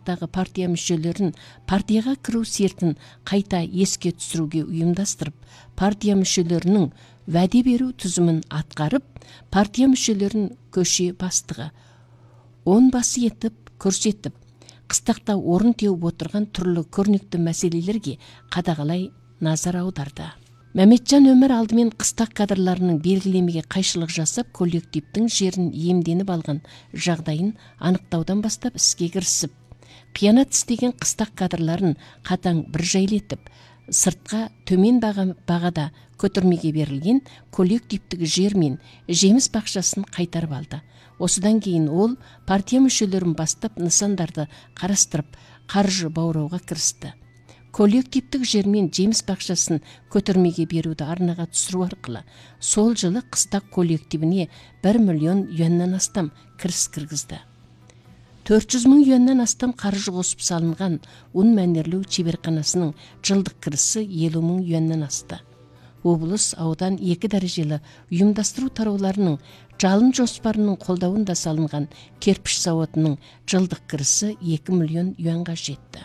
қыстақтағы партия мүшелерін партияға кіру сертін қайта еске түсіруге ұйымдастырып, партия мүшелерінің вәде беру түзімін атқарып, партия мүшелерін көше бастығы, он басы етіп көрсетіп, қыстақта орын теуіп отырған түрлі көрнекті мәселелерге қадағалай назар аударды. Мәметжан Өмір алдымен қыстақ кадрларының белгілемеге қайшылық жасап, коллективтің жерін иемденіп алған жағдайын анықтаудан бастап іске кірісіп, қиянат істеген қыстақ кадрларын қатаң бір жайлетіп, сыртқа төмен бағада көтермеге берілген коллективтік жер мен жеміс бақшасын қайтарып алды. Осыдан кейін ол партия мүшелерін бастап нысандарды қарастырып, қаржы баурауға кірісті. Коллективтік жер мен жеміс бақшасын көтермеге беруді арнаға түсіру арқылы сол жылы қыстақ коллективіне 1 миллион юаннан астам кіріс кіргізді. 400 мың юаннан астам қаржы қосып салынған ұн мәнерлеу шеберханасының жылдық кірісі 50 мың юаннан асты. Облыс, аудан 2 дәрежелі ұйымдастыру тарауларының жалын жоспарының қолдауында салынған кирпіш зауытының жылдық кірісі 2 миллион юанға жетті.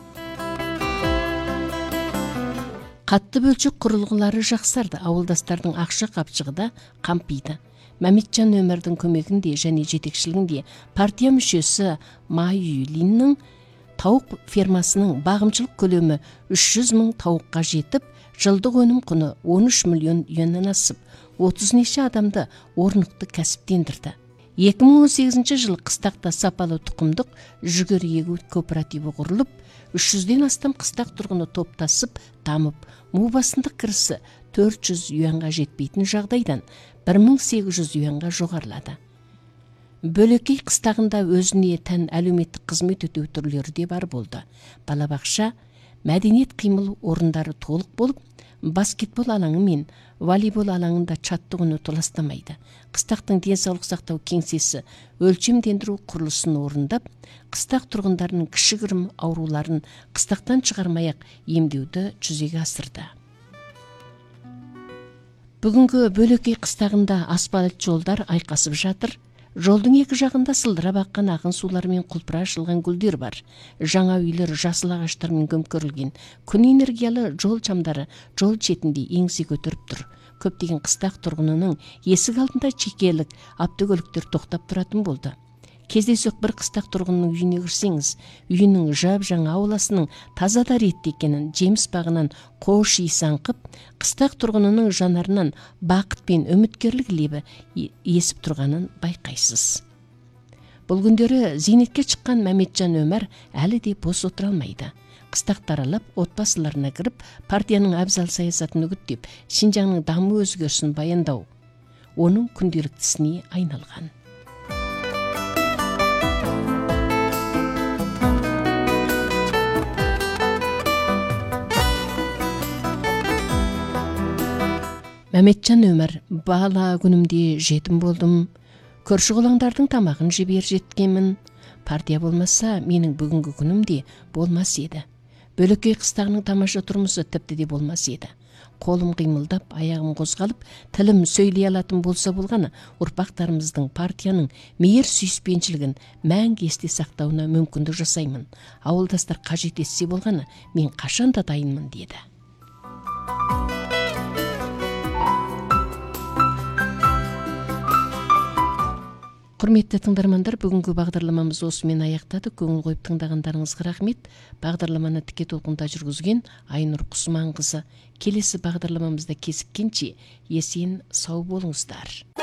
Қатты бөлшек құрылғылары жақсарды, ауылдастардың ақша қапшығы да қампиды. Мәметжан Өмірдің көмегінде және жетекшілігінде партия мүшесі Майюлиннің тауық фермасының бағымшылық көлемі 300 мың тауыққа жетіп, жылдық өнім құны 13 миллион юаннан асып, 30 неше адамды орнықты кәсіптендірді. 2018 жылы қыстақта сапалы тұқымдық жүгері егу кооперативі құрылып, 300-ден астам қыстақ тұрғыны топтасып, дамып, му басындық кірісі 400 юанға жетпейтін жағдайдан 1800 юанға жоғарылады. Бөлекей қыстағында өзіне тән әлеуметтік қызмет өтеу түрлері де бар болды. Балабақша, мәдениет қимыл орындары толық болып, баскетбол алаңы мен волейбол алаңында чаттығыны толастамайды. Қыстақтың денсаулық сақтау кеңсесі өлшемдендіру құрылысын орындап, қыстақ тұрғындарының кішігірім ауруларын қыстақтан шығармай-ақ емдеуді жүзеге асырды. Бүгінгі Бөлекей қыстағында асфальт жолдар айқасып жатыр. Жолдың екі жағында сылдырап аққан ағын сулар мен құлпыра ашылған гүлдер бар. Жаңа үйлер жасыл ағаштармен көмкерілген. Күн энергиялы жол шамдары жол шетінде еңсе көтеріп тұр. Көптеген қыстақ тұрғынының есік алдында чекелік автокөліктер тоқтап тұратын болды. Кездейсоқ бір қыстақ тұрғынның үйіне кірсеңіз, үйінің жап-жаңа ауласының таза да ретті екенін, жеміс бағынан қош иіс аңқып, қыстақ тұрғынының жанарынан бақыт пен үміткерлік лебі есіп тұрғанын байқайсыз. Бұл күндері зейнетке шыққан Мәметжан Өмір әлі де бос отыра алмайды. Қыстақ таралап, отбасыларына кіріп, партияның әбзал саясатын үгіттеп, Шинжаңның даму өзгерісін баяндау оның күнделіктісіне айналған. Мәметжан Өмір, бала күнімде жетім болдым, көрші қолаңдардың тамағын жебер жеткенмін. Партия болмаса, менің бүгінгі күнімде болмас еді. Бөлекей қыстағының тамаша тұрмысы тіпті де болмас еді. Қолым қимылдап, аяғым қозғалып, тілім сөйлей алатын болса болғаны, ұрпақтарымыздың партияның мейір сүйіспеншілігін мәңгі есте сақтауына мүмкіндік жасаймын. Ауылдастар қажет етсе болғаны, мен қашан да дайынмын деді. Құрметті тыңдармандар, бүгінгі бағдарламамыз осымен аяқтады. Көңіл қойып тыңдағандарыңызға рахмет. Бағдарламаны тіке толқында жүргізген Айнұр Құсманқызы. Келесі бағдарламамызда кезіккенше есен сау болыңыздар.